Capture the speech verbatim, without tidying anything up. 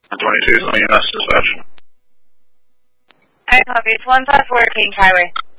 twenty-two is on E M S dispatch. I copy. It's one five four King Highway.